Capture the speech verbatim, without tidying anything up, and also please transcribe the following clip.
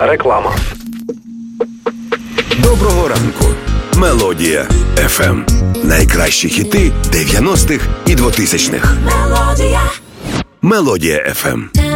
Реклама. Доброго ранку. Мелодія еф ем. Найкращі хіти дев'яностих і двотисячних. Мелодія. Мелодія еф ем.